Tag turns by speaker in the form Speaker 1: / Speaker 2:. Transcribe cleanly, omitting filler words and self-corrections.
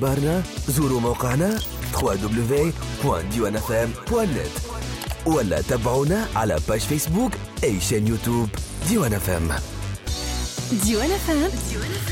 Speaker 1: أخبارنا زوروا موقعنا www.diwanfm.net ولا تابعونا على باج فيسبوك أي شان يوتيوب ديوان FM.
Speaker 2: ديوان FM